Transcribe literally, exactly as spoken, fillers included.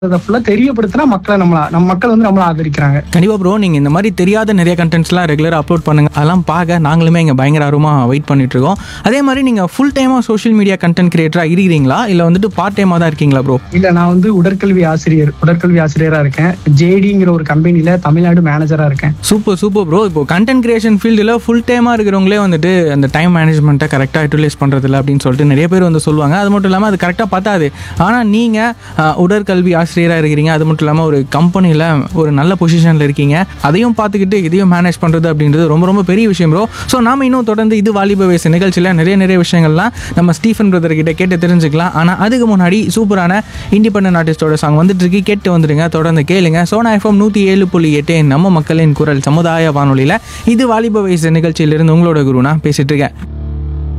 ஃபுல்லா தெரியப்படுத்தினா மக்களை நம்மள நம்ம மக்கள் வந்து நம்மள ஆதரிக்கிறாங்க. கண்டிப்பா ப்ரோ, நீங்க இந்த மாதிரி தெரியாத நிறைய கண்டென்ட்ஸ்லாம் ரெகுலரா அப்லோட் பண்ணுங்க. அதெல்லாம் பார்க்க நாங்களுமே இங்க பயங்கர ஆர்வமா வெயிட் பண்ணிட்டு இருக்கோம். அதே மாதிரி நீங்க ஃபுல் டைமா சோஷியல் மீடியா கண்டென்ட் கிரியேட்டரா இருக்கிறீங்களா இல்ல வந்துட்டு பார்ட் டைமா தான் இருக்கீங்களா ப்ரோ? இல்ல, நான் வந்து உடற்கல்வி ஆசிரியர் உடற்கல்வி ஆசிரியரா இருக்கேன். ஜேடிங்கிற ஒரு கம்பெனில தமிழ்நாடு மேனேஜரா இருக்கேன். Super super bro. இப்போ கண்டென்ட் கிரியேஷன் ஃபீல்டில் ஃபுல் டைமாக இருக்கிறவங்களே வந்துட்டு அந்த டைம் மேனேஜ்மெண்ட்டை கரெக்டாக யூட்டிலைஸ் பண்ணுறதில்ல அப்படின்னு சொல்லிட்டு நிறைய பேர் வந்து சொல்லுவாங்க. அது மட்டும் இல்லாமல் அது கரெக்டாக பார்த்தாது. ஆனால் நீங்கள் உடற்கல்வி ஆசிரியராக இருக்கிறீங்க, அது மட்டும் இல்லாமல் ஒரு கம்பெனியில் ஒரு நல்ல பொசிஷனில் இருக்கீங்க. அதையும் பார்த்துக்கிட்டு இதையும் மேனேஜ் பண்ணுறது அப்படின்றது ரொம்ப ரொம்ப பெரிய விஷயம் ப்ரோ. ஸோ நாம் இன்னும் தொடர்ந்து இது வாலிப வயசு நிகழ்ச்சியில் நிறைய நிறைய விஷயங்கள்லாம் நம்ம ஸ்டீஃபன் பிரதர் கிட்ட கேட்டு தெரிஞ்சுக்கலாம். ஆனால் அதுக்கு முன்னாடி சூப்பரான இண்டிபெண்டன்ட் ஆர்டிஸ்டோட சாங் வந்துட்டு இருக்கு, கேட்டு வந்துடுங்க. தொடர்ந்து கேளுங்க. சோனா எஃப்எம் நூற்றி ஏழு புள்ளி எட்டு நம்ம மக்களின் குரல் சமுதாய வானொலியில் இது வாலிப வயசு நிகழ்ச்சியிலிருந்து உங்களோட குருனா பேசிட்டு இருக்கேன்.